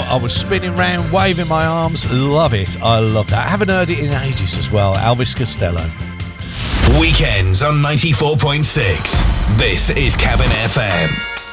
I was spinning round, waving my arms. Love it. I love that. I haven't heard it in ages as well. Elvis Costello. Weekends on 94.6. This is Cabin FM.